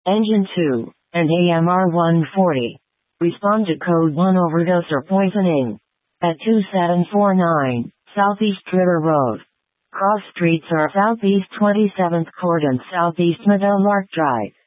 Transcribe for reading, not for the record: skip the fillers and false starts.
Engine 2, and AMR 140. Respond to code 1 overdose or poisoning. At 2749, Southeast River Road. Cross streets are Southeast 27th Court and Southeast Meadow Lark Drive.